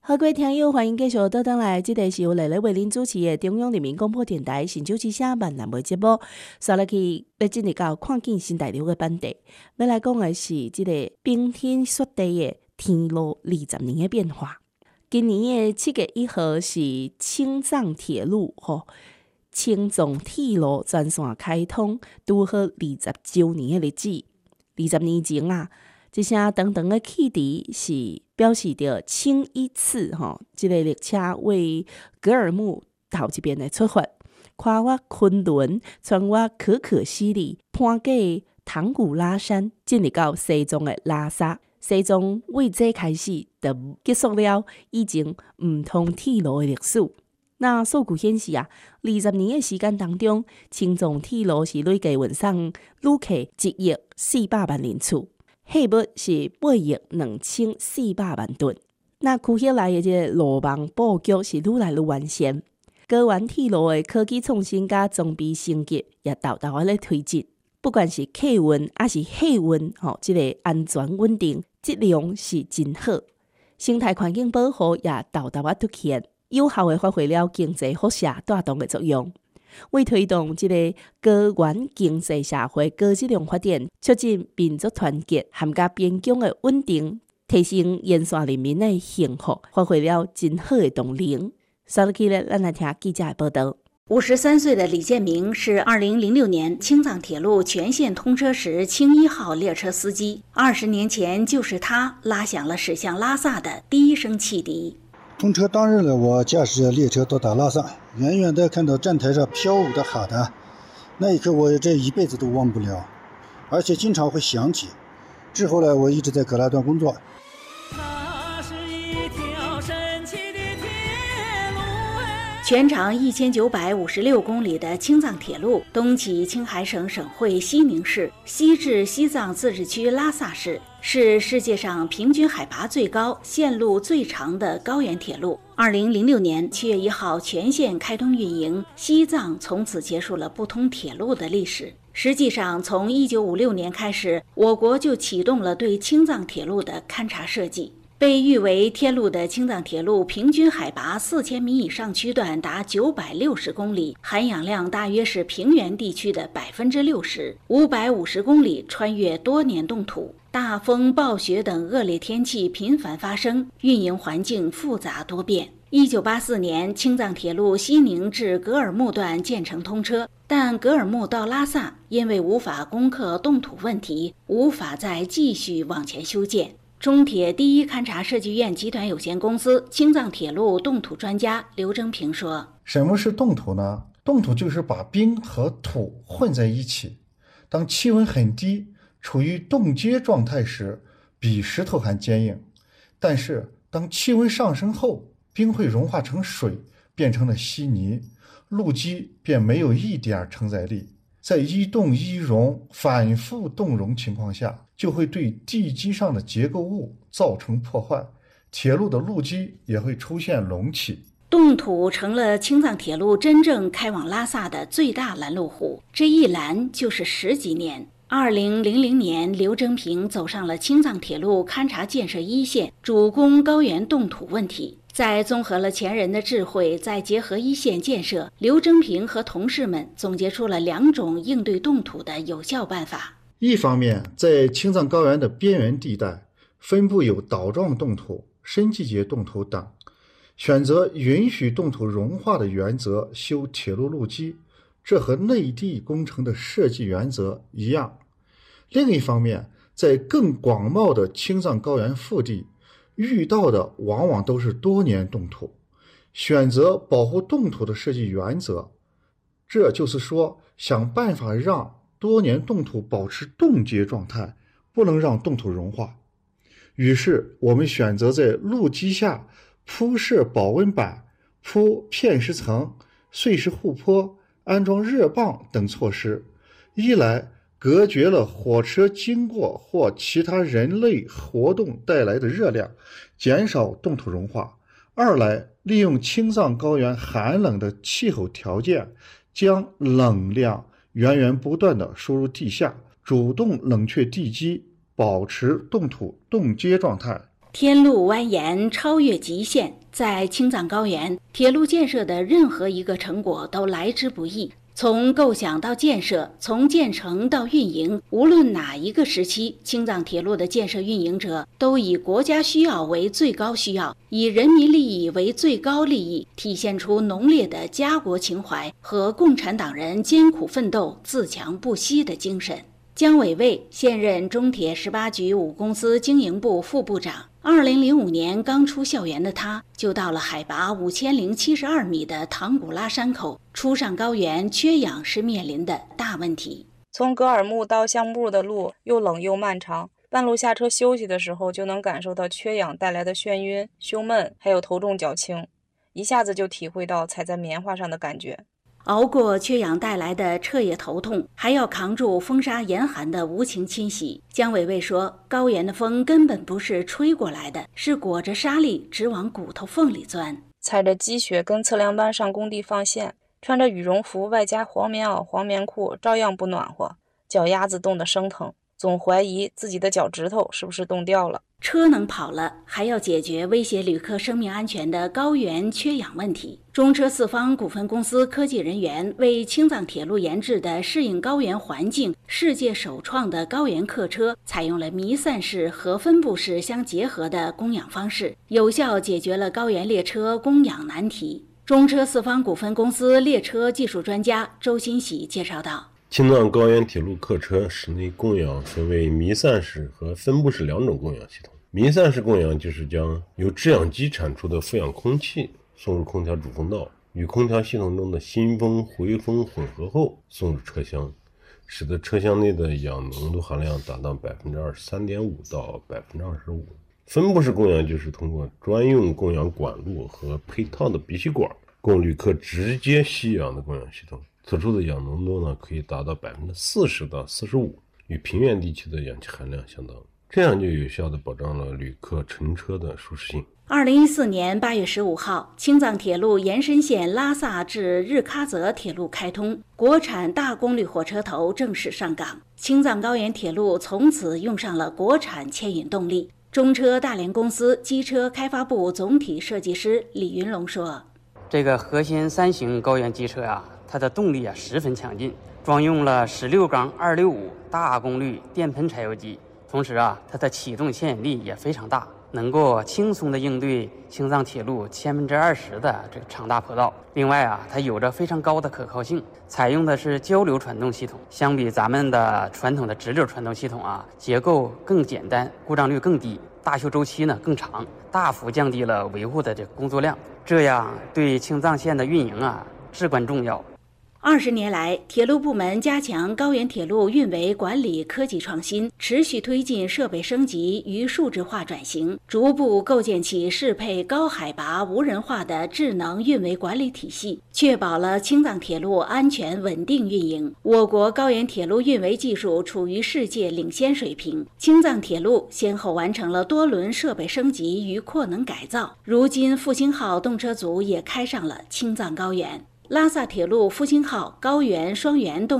各位听友，欢迎继续倒转来，这个是由丽丽为您主持的中央人民广播电台新竹之声闽南话节目。刷落去要进入到看见新大陆的版地，要来讲的是这个冰天雪地的天路20年的变化。今年的7月1号是青藏铁路青藏铁路全线开通，拄好20周年的日子。20年前啊，这声长长的汽笛是表示着清一次这个列车为格尔木头一边来出发，跨越昆仑，穿越可可西里，攀过唐古拉山，进入到西藏的拉萨。西藏为这开始就结束了以前唔通铁路的历史。那数据显示啊，20年的时间当中，青藏铁路是累计运送旅客1亿400万人次。货物是8亿2400万吨。那区域内的这个路网布局是愈来愈完善，高原铁路的科技创新甲装备升级也豆豆咧推进。不管是客运还是货运，这个安全稳定，质量是真好。生态环境保护也豆豆凸显，有效的发挥了经济辐射带动的作用。为推动这个高原经济社会高质量发展，促进民族团结，含甲边疆的稳定，提升沿线人民的幸福，发挥了真好的动能。稍后起来，咱来听记者的报道。 53岁的李建明是2006年青藏铁路全线通车时青1号列车司机。20年前，就是他拉响了驶向拉萨的第一声汽笛。 通车当日呢，我驾驶列车到达拉萨，远远地看到站台上飘舞的哈达，那一刻我这一辈子都忘不了，而且经常会想起。之后呢，我一直在格拉段工作。 那是一条神奇的铁路，全长1956公里的青藏铁路，东起青海省省会西宁市，西至西藏自治区拉萨市，是世界上平均海拔最高、线路最长的高原铁路。2006年7月1号全线开通运营，西藏从此结束了不通铁路的历史。实际上，从1956年开始，我国就启动了对青藏铁路的勘察设计。被誉为天路的青藏铁路平均海拔4000米以上区段达960公里，含氧量大约是平原地区的60%，550公里穿越多年冻土，大风、暴雪等恶劣天气频繁发生，运营环境复杂多变。1984年，青藏铁路西宁至格尔木段建成通车，但格尔木到拉萨因为无法攻克冻土问题，无法再继续往前修建。中铁第一勘察设计院集团有限公司青藏铁路冻土专家刘征平说： 什么是冻土呢？冻土就是把冰和土混在一起，当气温很低，处于冻结状态时，比石头还坚硬，但是当气温上升后，冰会融化成水，变成了稀泥，路基便没有一点承载力，在一冻一融、反复冻融情况下，就会对地基上的结构物造成破坏，铁路的路基也会出现隆起。 冻土成了青藏铁路真正开往拉萨的最大拦路虎，这一拦就是10几年。2000年，刘征平走上了青藏铁路勘察建设一线，主攻高原冻土问题。在综合了前人的智慧，再结合一线建设，刘征平和同事们总结出了2种应对冻土的有效办法。 一方面，在青藏高原的边缘地带分布有岛状冻土、深季节冻土等，选择允许冻土融化的原则修铁路路基，这和内地工程的设计原则一样。另一方面，在更广袤的青藏高原腹地，遇到的往往都是多年冻土，选择保护冻土的设计原则，这就是说，想办法让多年冻土保持冻结状态，不能让冻土融化。于是我们选择在路基下铺设保温板、铺片石层、碎石护坡、安装热泵等措施，一来隔绝了火车经过或其他人类活动带来的热量，减少冻土融化；二来利用青藏高原寒冷的气候条件，将冷量源源不断地输入地下，主动冷却地基，保持冻土冻结状态。 天路蜿蜒，超越极限。在青藏高原，铁路建设的任何一个成果都来之不易。从构想到建设，从建成到运营，无论哪一个时期，青藏铁路的建设运营者都以国家需要为最高需要，以人民利益为最高利益，体现出浓烈的家国情怀和共产党人艰苦奋斗、自强不息的精神。姜伟卫现任中铁18局5公司经营部副部长。2005年刚出校园的他，就到了海拔5072米的唐古拉山口，初上高原缺氧是面临的大问题。 从格尔木到橡木的路又冷又漫长，半路下车休息的时候，就能感受到缺氧带来的眩晕、胸闷，还有头重脚轻，一下子就体会到踩在棉花上的感觉。 熬过缺氧带来的彻夜头痛，还要扛住风沙严寒的无情侵袭。姜伟卫说，高原的风根本不是吹过来的，是裹着沙粒直往骨头缝里钻。 踩着积雪跟测量班上工地放线，穿着羽绒服外加黄棉袄、黄棉裤，照样不暖和，脚丫子冻得生疼，总怀疑自己的脚趾头是不是冻掉了。 车能跑了，还要解决威胁旅客生命安全的高原缺氧问题。中车四方股份公司科技人员为青藏铁路研制的适应高原环境、世界首创的高原客车，采用了弥散式和分布式相结合的供氧方式，有效解决了高原列车供氧难题。中车四方股份公司列车技术专家周新喜介绍道， 青藏高原铁路客车室内供氧分为弥散式和分布式两种供氧系统。弥散式供氧就是将由制氧机产出的负氧空气送入空调主风道，与空调系统中的新风、回风混合后送入车厢，使得车厢内的氧浓度含量达到 23.5% 到 25%。分布式供氧就是通过专用供氧管路和配套的鼻吸管供旅客直接吸氧的供氧系统，此处的氧浓度呢可以达到 40% 到 45%， 与平原地区的氧气含量相当，这样就有效地保障了旅客乘车的舒适性。 2014年8月15号，青藏铁路延伸线拉萨至日喀则铁路开通，国产大功率火车头正式上岗，青藏高原铁路从此用上了国产牵引动力。中车大连公司机车开发部总体设计师李云龙说， 这个核心3型高原机车它的动力十分强劲，装用了16-265大功率电喷柴油机，同时它的启动牵引力也非常大，能够轻松地应对青藏铁路20%的这个长大坡道。另外它有着非常高的可靠性，采用的是交流传动系统，相比咱们的传统的直流传动系统结构更简单，故障率更低，大修周期呢更长，大幅降低了维护的这个工作量，这样对青藏线的运营至关重要。 20年来，铁路部门加强高原铁路运维管理科技创新，持续推进设备升级与数字化转型，逐步构建起适配高海拔无人化的智能运维管理体系，确保了青藏铁路安全稳定运营。我国高原铁路运维技术处于世界领先水平，青藏铁路先后完成了多轮设备升级与扩能改造，如今复兴号动车组也开上了青藏高原。拉萨铁路复兴号高原双元动